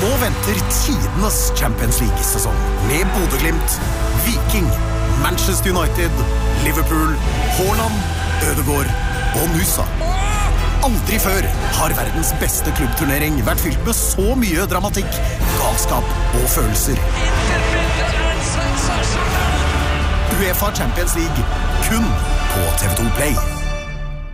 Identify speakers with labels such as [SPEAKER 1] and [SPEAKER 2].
[SPEAKER 1] Nå venter tidenes Champions League-sesong med Bodø Glimt, Viking, Manchester United, Liverpool, Haaland, Ødegaard og Nusa. Aldri før har verdens beste klubbturnering vært fylt med så mye dramatikk, galskap og følelser. UEFA Champions League, kun på TV2 Play.